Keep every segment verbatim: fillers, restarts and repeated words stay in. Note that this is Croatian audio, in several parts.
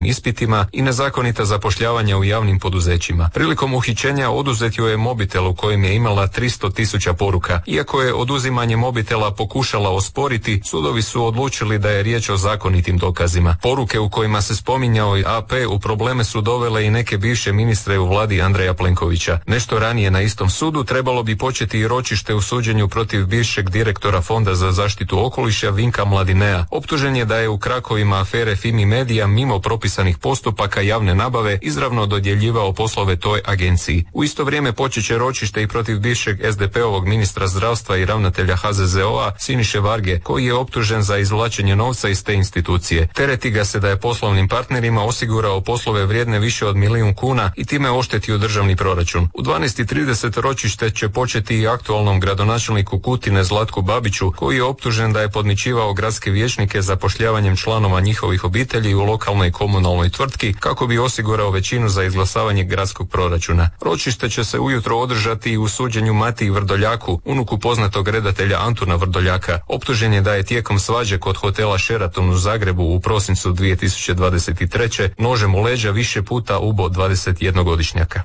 ispitima i nezakonita zapošljavanja u javnim poduzećima. Prilikom uhićenja oduzet joj je mobitel u kojem je imala tristo tisuća poruka. Iako je oduzimanje mobitela pokušala osporiti, sudovi su odlučili da je riječ o zakonitim dokazima. Poruke u kojima se spominjao i A P u probleme su dovele i neke bivše ministre u vladi Andreja Plenkovića. Nešto ranije na istom sudu trebalo bi početi i ročište u suđenju protiv bivšeg direktora Fonda za zaštitu okoliša Vinka Mladinea. Optužen je da je u krakovima afere Fimi Media mimo propisanih postupaka javne nabave izravno dodjeljivao poslove toj agenciji. U isto vrijeme počet će ročište i protiv bivšeg S D P-ovog ministra zdravstva i ravnatelja H Z Z O-a Siniše Varge, koji je optužen za izvlačenje novca iz te institucije. Tereti ga se da je poslovnim partnerima osigurao poslove vrijedne više od milijun kuna i time oštetio državni proračun. U dvanaest i trideset ročište će početi i aktualnom gradonačelniku Kutine Zlatku Babiću, koji je optužen da je podmićivao gradske vijećnike zapošljavanjem članova njihovih obitelji u lokalnoj komunalnoj tvrtki kako bi osigurao većinu za izglasavanje gradskog proračuna. Ročište će se ujutro održati i u suđenju Matiji Vrdoljaku, unuku poznatog redatelja Antuna Vrdoljaka. Optužen je da je tijekom svađe kod hotela Sheraton u Zagrebu u prosincu dvije tisuće dvadeset treće nožem u leđa više puta ubo dvadesetjednogodišnjaka.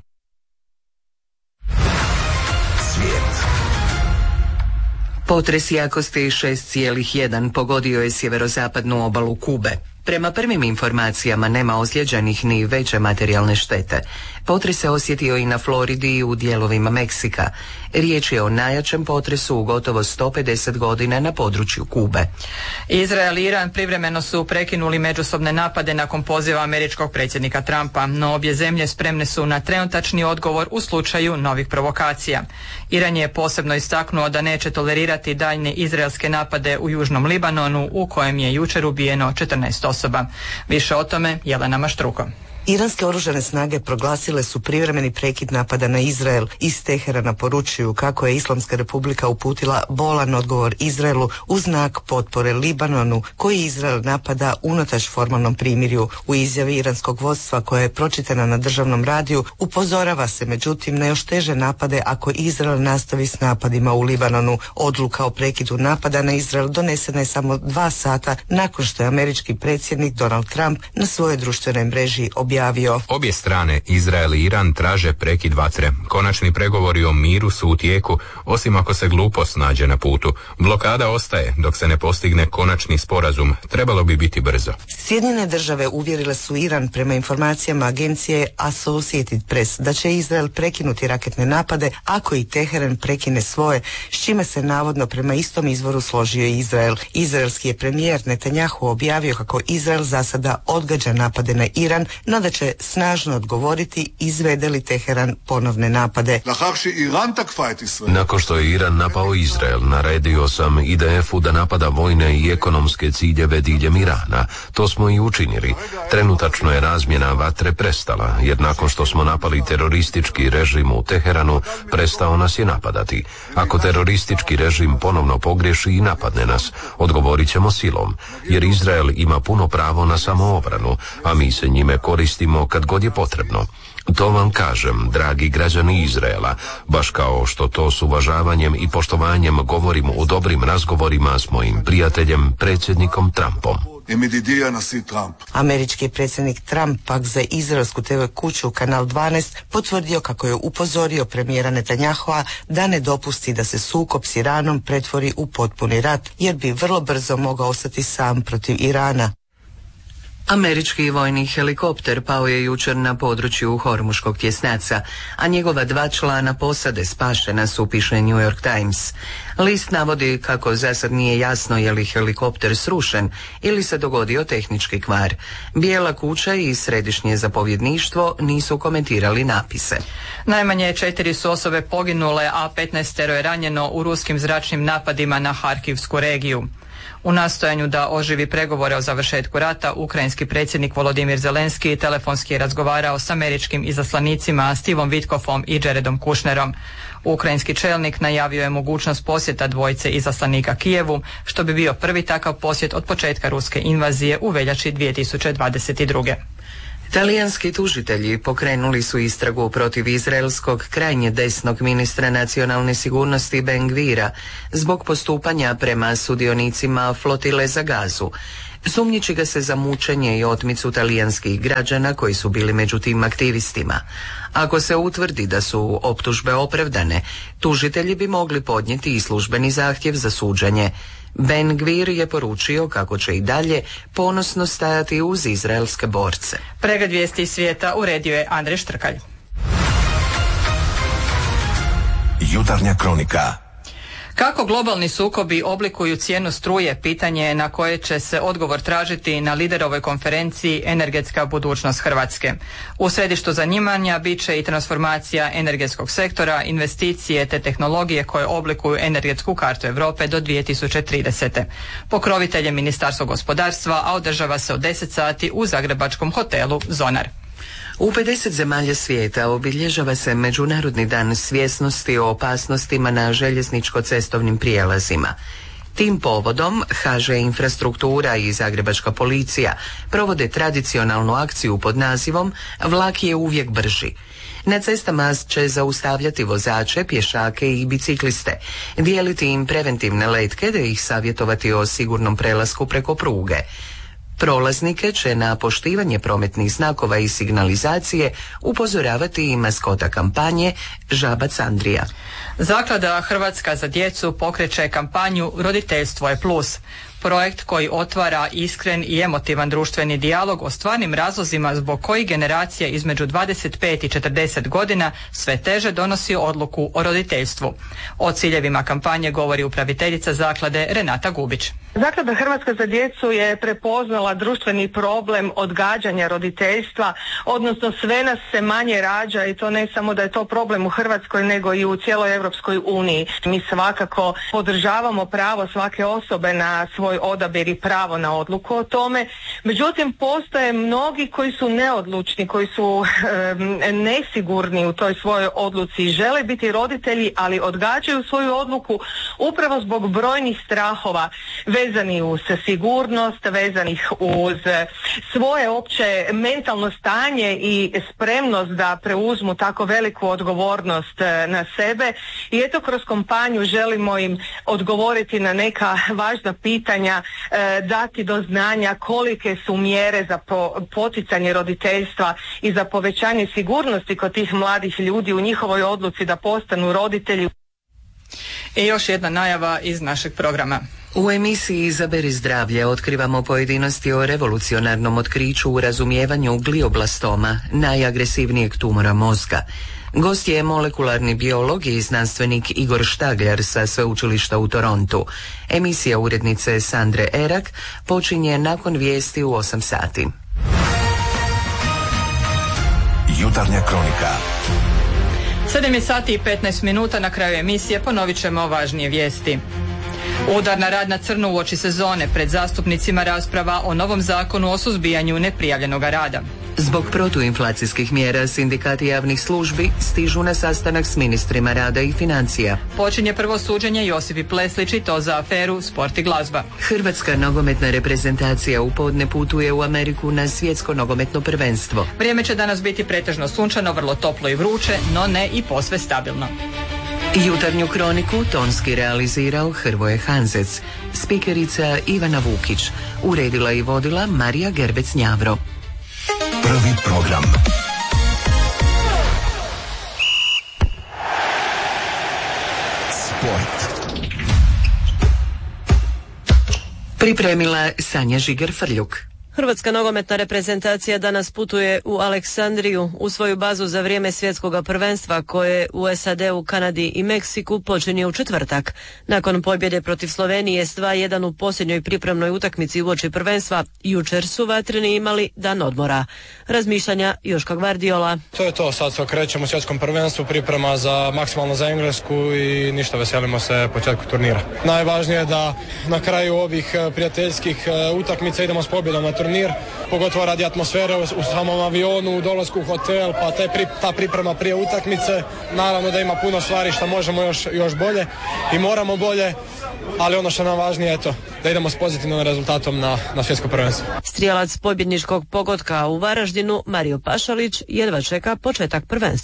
Potres jakosti šest zarez jedan pogodio je sjeverozapadnu obalu Kube. Prema prvim informacijama nema ozlijeđenih ni veće materijalne štete. Potres se osjetio i na Floridi i u dijelovima Meksika. Riječ je o najjačem potresu u gotovo sto pedeset godina na području Kube. Izrael i Iran privremeno su prekinuli međusobne napade nakon poziva američkog predsjednika Trumpa, no obje zemlje spremne su na trenutačni odgovor u slučaju novih provokacija. Iran je posebno istaknuo da neće tolerirati daljnje izraelske napade u južnom Libanonu, u kojem je jučer ubijeno četrnaest osoba. Više o tome Jelena Maštruko. Iranske oružane snage proglasile su privremeni prekid napada na Izrael. Iz Teherana poručuju kako je Islamska republika uputila bolan odgovor Izraelu u znak potpore Libanonu, koji Izrael napada unatoč formalnom primirju. U izjavi iranskog vodstva, koja je pročitana na državnom radiju, upozorava se međutim na još teže napade ako Izrael nastavi s napadima u Libanonu. Odluka o prekidu napada na Izrael donesena je samo dva sata nakon što je američki predsjednik Donald Trump na svojoj društvenoj mreži objavio Javio. Obje strane, Izrael i Iran, traže prekid vatre. Konačni pregovori o miru su u tijeku, osim ako se glupost nađe na putu. Blokada ostaje dok se ne postigne konačni sporazum. Trebalo bi biti brzo. Sjedinjene države uvjerile su Iran, prema informacijama agencije Associated Press, da će Izrael prekinuti raketne napade ako i Teheran prekine svoje, s čime se navodno prema istom izvoru složio i Izrael. Izraelski je premijer Netanjahu objavio kako Izrael za sada odgađa napade na Iran, no da će snažno odgovoriti izvede li Teheran ponovne napade. Nakon što je Iran napao Izrael, naredio sam I D F-u da napada vojne i ekonomske ciljeve diljem Irana. To smo i učinili. Trenutačno je razmjena vatre prestala, jer nakon što smo napali teroristički režim u Teheranu, prestao nas je napadati. Ako teroristički režim ponovno pogriješi i napadne nas, odgovorit ćemo silom, jer Izrael ima puno pravo na samoobranu, a mi se njime koristimo kad god je potrebno. To vam kažem, dragi građani Izraela, baš kao što to s uvažavanjem i poštovanjem govorim u dobrim razgovorima s mojim prijateljem, predsjednikom Trumpom. Američki predsjednik Trump pak za izraelsku te ve kuću Kanal dvanaest potvrdio kako je upozorio premijera Netanjahua da ne dopusti da se sukob s Iranom pretvori u potpuni rat, jer bi vrlo brzo mogao ostati sam protiv Irana. Američki vojni helikopter pao je jučer na području Hormuškog tjesnaca, a njegova dva člana posade spašena su, piše New York Times. List navodi kako zasad nije jasno je li helikopter srušen ili se dogodio tehnički kvar. Bijela kuća i središnje zapovjedništvo nisu komentirali napise. Najmanje četiri su osobe poginule, a petnaest je ranjeno u ruskim zračnim napadima na Harkivsku regiju. U nastojanju da oživi pregovore o završetku rata, ukrajinski predsjednik Volodimir Zelenski telefonski je razgovarao s američkim izaslanicima Stevom Witkoffom i Jaredom Kushnerom. Ukrajinski čelnik najavio je mogućnost posjeta dvojice izaslanika Kijevu, što bi bio prvi takav posjet od početka ruske invazije u veljači dvije tisuće dvadeset druge. Talijanski tužitelji pokrenuli su istragu protiv izraelskog krajnje desnog ministra nacionalne sigurnosti Ben Gvira zbog postupanja prema sudionicima flotile za Gazu. Sumnjiči ga se za mučenje i otmicu talijanskih građana koji su bili među tim aktivistima. Ako se utvrdi da su optužbe opravdane, tužitelji bi mogli podnijeti i službeni zahtjev za suđenje. Ben Gvir je poručio kako će i dalje ponosno stajati uz izraelske borce. Pregled vijesti svijeta uredio je Andrej Štrkalj. Jutarnja kronika. Kako globalni sukobi oblikuju cijenu struje, pitanje je na koje će se odgovor tražiti na liderovoj konferenciji Energetska budućnost Hrvatske. U središtu zanimanja bit će i transformacija energetskog sektora, investicije te tehnologije koje oblikuju energetsku kartu Europe do dvije tisuće tridesete. Pokrovitelj je Ministarstvo gospodarstva, a održava se od deset sati u zagrebačkom hotelu Zonar. U pedeset zemalja svijeta obilježava se Međunarodni dan svjesnosti o opasnostima na željezničko-cestovnim prijelazima. Tim povodom H Ž Infrastruktura i Zagrebačka policija provode tradicionalnu akciju pod nazivom Vlak je uvijek brži. Na cestama će zaustavljati vozače, pješake i bicikliste, dijeliti im preventivne letke te ih savjetovati o sigurnom prelasku preko pruge. Prolaznike će na poštivanje prometnih znakova i signalizacije upozoravati i maskota kampanje Žabac Andrija. Zaklada Hrvatska za djecu pokreće kampanju Roditeljstvo je plus. Projekt koji otvara iskren i emotivan društveni dijalog o stvarnim razlozima zbog kojih generacija između dvadeset pet i četrdeset godina sve teže donosi odluku o roditeljstvu. O ciljevima kampanje govori upraviteljica zaklade Renata Gubić. Zaklada Hrvatska za djecu je prepoznala društveni problem odgađanja roditeljstva, odnosno sve nas se manje rađa i to ne samo da je to problem u Hrvatskoj nego i u cijeloj Europskoj uniji. Mi svakako podržavamo pravo svake osobe na svoj odabir i pravo na odluku o tome. Međutim, postoje mnogi koji su neodlučni, koji su e, nesigurni u toj svojoj odluci, žele biti roditelji, ali odgađaju svoju odluku upravo zbog brojnih strahova vezani uz sigurnost, vezanih uz svoje opće mentalno stanje i spremnost da preuzmu tako veliku odgovornost na sebe. I eto, kroz kampanju želimo im odgovoriti na neka važna pitanja, dati do znanja kolike su mjere za poticanje roditeljstva i za povećanje sigurnosti kod tih mladih ljudi u njihovoj odluci da postanu roditelji. I još jedna najava iz našeg programa. U emisiji Izaberi zdravlje otkrivamo pojedinosti o revolucionarnom otkriću u razumijevanju glioblastoma, najagresivnijeg tumora mozga. Gost je molekularni biolog i znanstvenik Igor Štagljar sa sveučilišta u Torontu. Emisija urednice Sandre Erak počinje nakon vijesti u osam sati. Jutarnja kronika. sedam je sati i petnaest minuta, na kraju emisije ponovit ćemo važnije vijesti. Udar na rad na crno uoči sezone, pred zastupnicima rasprava o novom zakonu o suzbijanju neprijavljenog rada. Zbog protuinflacijskih mjera sindikati javnih službi stižu na sastanak s ministrima rada i financija. Počinje prvo suđenje Josipi Pleslić i to za aferu Sport i glazba. Hrvatska nogometna reprezentacija u podne putuje u Ameriku na svjetsko nogometno prvenstvo. Vrijeme će danas biti pretežno sunčano, vrlo toplo i vruće, no ne i posve stabilno. Jutarnju kroniku tonski realizirao Hrvoje Hanzec, spikerica Ivana Vukić, uredila i vodila Marija Gerbec-Njavro. Prvi program. Sport. Pripremila Sanja Žiger-Frljuk. Hrvatska nogometna reprezentacija danas putuje u Aleksandriju u svoju bazu za vrijeme svjetskog prvenstva koje u S A D-u, Kanadi i Meksiku počinje u četvrtak. Nakon pobjede protiv Slovenije s dva jedan u posljednjoj pripremnoj utakmici uoči prvenstva, jučer su vatreni imali dan odmora. Razmišljanja Joška Gvardiola. To je to, sad se okrećemo u svjetskom prvenstvu, priprema za maksimalno za Englesku i ništa, veselimo se početku turnira. Najvažnije je da na kraju ovih prijateljskih utakmica idemo s pobjedom na turnir. turnir, pogotovo radi atmosfere u, u samom avionu, u dolasku u hotel, pa te pri, ta priprema prije utakmice. Naravno da ima puno stvari što možemo još, još bolje i moramo bolje, ali ono što nam važnije je to da idemo s pozitivnim rezultatom na, na svjetsko prvenstvo. Strijelac pobjedničkog pogotka u Varaždinu, Mario Pašalić, jedva čeka početak prvenstva.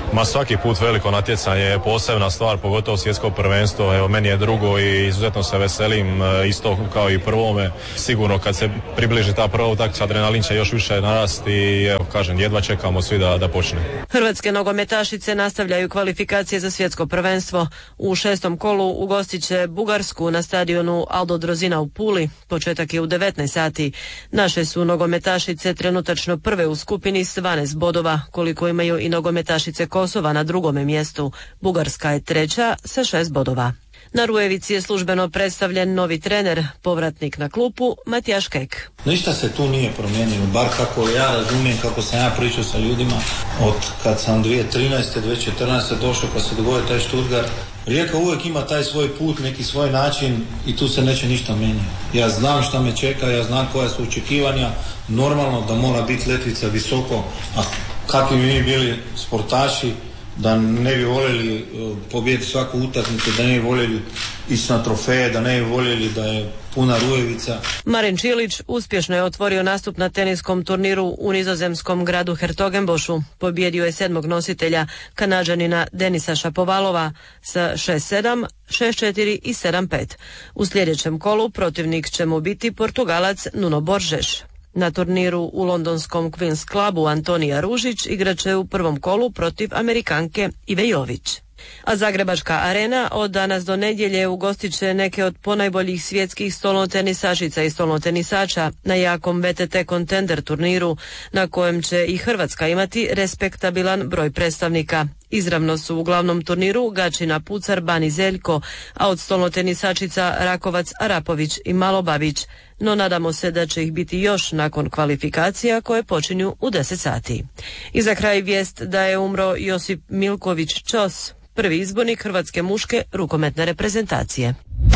Ma svaki put veliko natjecanje je posebna stvar, pogotovo svjetsko prvenstvo. Evo, meni je drugo i izuzetno se veselim, isto kao i prvome. Sigurno kad se približi ta prva utakmica, adrenalin će još više narasti i evo, kažem, jedva čekamo svi da, da počne. Hrvatske nogometašice nastavljaju kvalifikacije za svjetsko prvenstvo. U šestom kolu ugostit će Bugarsku na stadionu Aldo Drozina u Puli. Početak je u devetnaest sati. Naše su nogometašice trenutačno prve u skupini s dvanaest bodova, koliko imaju i nogometašice Kosova na drugome mjestu. Bugarska je treća sa šest bodova. Na Rujevici je službeno predstavljen novi trener, povratnik na klupu Matijaš Kek. Ništa se tu nije promijenilo, bar kako ja razumijem, kako sam ja pričao sa ljudima od kad sam dvije tisuće trinaeste. dvije tisuće četrnaeste. došao kad se dogodio taj Stuttgart. Rijeka uvijek ima taj svoj put, neki svoj način i tu se neće ništa mijenjati. Ja znam šta me čeka, ja znam koja su očekivanja, normalno da mora biti letvica visoko, a kakvi mi bili sportaši, da ne bi voljeli pobijediti svaku utakmicu, da ne bi voljeli ići na trofeje, da ne bi voljeli da je puna Rujevica. Marin Čilić uspješno je otvorio nastup na teniskom turniru u nizozemskom gradu Hertogenbošu. Pobjedio je sedmog nositelja, Kanađanina Denisa Šapovalova sa šest sedam, šest četiri i sedam pet. U sljedećem kolu protivnik će mu biti Portugalac Nuno Borges. Na turniru u londonskom Queen's Clubu Antonija Ružić igraće u prvom kolu protiv Amerikanke Ive Jović. A Zagrebačka arena od danas do nedjelje ugostit će neke od ponajboljih svjetskih stolnotenisašica i stolnotenisača na jakom V T T Contender turniru, na kojem će i Hrvatska imati respektabilan broj predstavnika. Izravno su u glavnom turniru Gačina Pucar, Bani Zeljko, a od stolnotenisačica Rakovac, Arapović i Malobabić, no nadamo se da će ih biti još nakon kvalifikacija koje počinju u deset sati. I za kraj vijest da je umro Josip Milković Ćos, prvi izbornik hrvatske muške rukometne reprezentacije.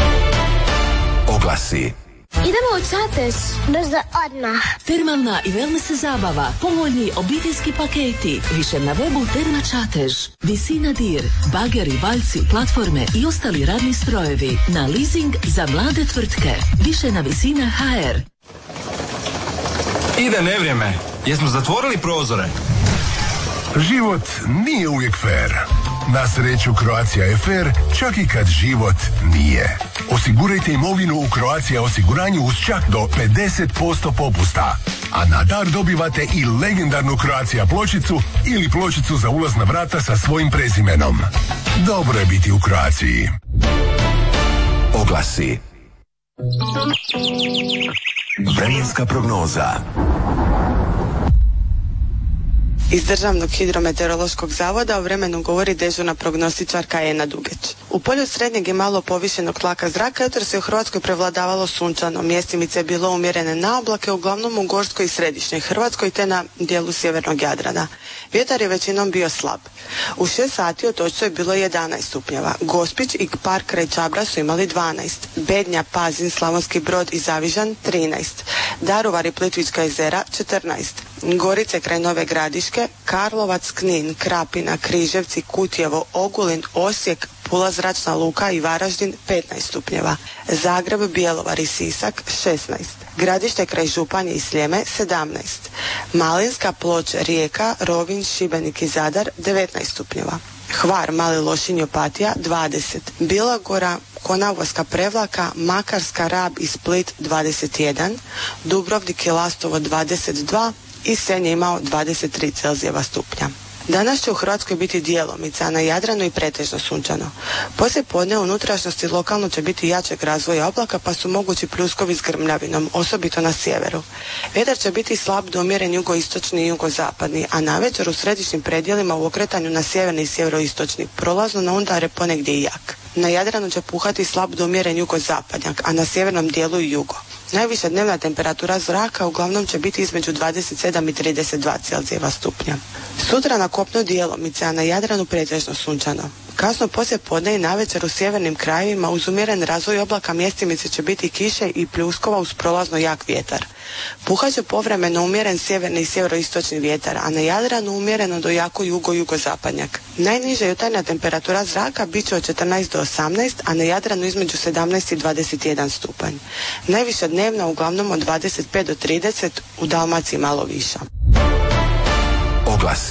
Oglasi. Idemo u Čatež. Brzo odmah. Termalna i wellness zabava, povoljni obiteljski paketi, više na webu Terma Čatež. Visina dir, bageri, valjci, platforme i ostali radni strojevi na leasing za mlade tvrtke. Više na Visina H R. Ide nevrijeme. Jesmo zatvorili prozore? Život nije uvijek fair. Na sreću Croatia je fair, čak i kad život nije. Osigurajte imovinu u Croatia osiguranju uz čak do pedeset posto popusta. A na dar dobivate i legendarnu Croatia pločicu ili pločicu za ulaz na vrata sa svojim prezimenom. Dobro je biti u Croaciji. Oglasi. Vremenska prognoza. Iz Državnog hidrometeorološkog zavoda o vremenu govori dežurna prognostičarka Ena Dugeć. U polju srednjeg i malo povišenog tlaka zraka jutros je u Hrvatskoj prevladavalo sunčano. Mjestimice je bilo umjerene na oblake, uglavnom u Gorskoj i Središnjoj Hrvatskoj te na dijelu sjevernog Jadrana. Vjetar je većinom bio slab. U šest sati otočcu je bilo jedanaest stupnjeva. Gospić i Park kraj Čabra su imali dvanaest. Bednja, Pazin, Slavonski Brod i Zavižan trinaest. Daruvar i Plitvička jezera četrnaest. Gorice kraj Nove Gradiške, Karlovac, Knin, Krapina, Križevci, Kutjevo, Ogulin, Osijek, Pula, Zračna luka i Varaždin petnaest stupnjeva. Zagreb, Bjelovar i Sisak šesnaest. Gradište kraj Županje i Sljeme sedamnaest. Malinska, Ploče, Rijeka, Rovinj, Šibenik i Zadar devetnaest stupnjeva. Hvar, Mali Lošinj i Opatija dvadeset. Bilogora, Konavoska, Prevlaka, Makarska, Rab i Split dvadeset jedan. Dubrovnik i Lastovo dvadeset dva i Senj je imao dvadeset tri Celzijeva stupnja. Danas će u Hrvatskoj biti djelomica, a na Jadranu i pretežno sunčano. Poslije podne u unutrašnjosti lokalno će biti jačeg razvoja oblaka, pa su mogući pljuskovi s grmljavinom, osobito na sjeveru. Vjetar će biti slab do umjeren jugoistočni i jugozapadni, a navečer u središnjim predjelima u okretanju na sjeverni i sjeveroistočni, prolazno na udare ponegdje i jak. Na Jadranu će puhati slab do umjeren jugozapadnjak, a na sjevernom dijelu i jugo. Najviša dnevna temperatura zraka uglavnom će biti između dvadeset sedam i trideset dva Celzijeva stupnja. Sutra na kopnu djelomice, a na Jadranu pretežno sunčano. Kasno poslije podne i navečer u sjevernim krajevima uz umjeren razvoj oblaka mjestimice će biti kiše i pljuskova uz prolazno jak vjetar. Puhat će povremeno umjeren sjeverni i sjeveroistočni vjetar, a na Jadranu umjereno do jako jugo-jugozapadnjak. Najniža jutarnja temperatura zraka bit će od četrnaest do osamnaest, a na Jadranu između sedamnaest i dvadeset jedan stupanj. Najviša dnevna uglavnom od dvadeset pet do trideset, u Dalmaciji malo viša. Oglasi.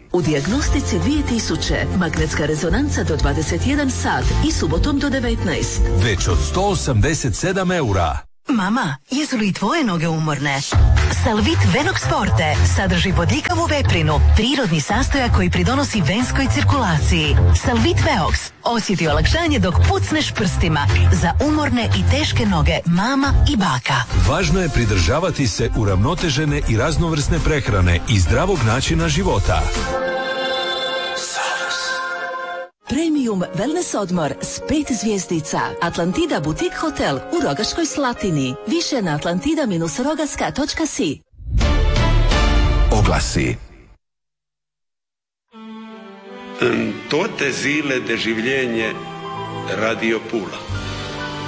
U dijagnostici dvije tisuće, magnetska rezonanca do dvadeset jedan sat i subotom do devetnaest. Već od sto osamdeset sedam eura. Mama, jesu li tvoje noge umorne? Salvit Venox Forte sadrži bodljikavu veprinu, prirodni sastojak koji pridonosi venskoj cirkulaciji. Salvit Veox osjeti olakšanje dok pucneš prstima za umorne i teške noge mama i baka. Važno je pridržavati se uravnotežene i raznovrsne prehrane i zdravog načina života. Premium wellness odmor s pet zvjezdica. Atlantida Boutique Hotel u Rogaškoj Slatini. Više na atlantida rogaska točka si. Oglasi. Toate zile de življenje Radio Pula.